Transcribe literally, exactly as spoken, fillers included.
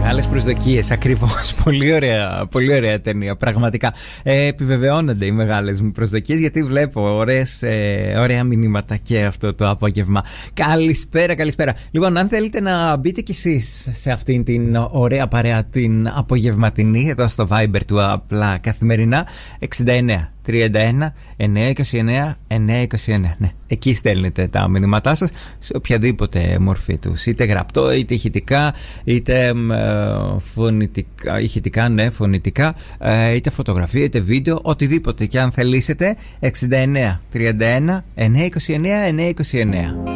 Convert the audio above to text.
Μεγάλες προσδοκίες, ακριβώς. Πολύ ωραία, πολύ ωραία ταινία, πραγματικά. Ε, επιβεβαιώνονται οι μεγάλες μου προσδοκίες, γιατί βλέπω ωραίες, ε, ωραία μηνύματα και αυτό το απόγευμα. Καλησπέρα, καλησπέρα. Λοιπόν, αν θέλετε να μπείτε κι εσείς σε αυτήν την ωραία παρέα την απογευματινή, εδώ στο Viber του Απλά Καθημερινά, εξήντα εννέα τριάντα ένα εννιακόσια είκοσι εννέα εννιακόσια είκοσι εννέα. Ναι, εκεί στέλνετε τα μηνύματά σας σε οποιαδήποτε μορφή τους, είτε γραπτό, είτε ηχητικά, είτε ε, φωνητικά, ηχητικά, ναι, φωνητικά, ε, είτε φωτογραφία, είτε βίντεο, οτιδήποτε και αν θελήσετε. Εξήντα εννέα τριάντα ένα εννιακόσια είκοσι εννέα εννιακόσια είκοσι εννέα.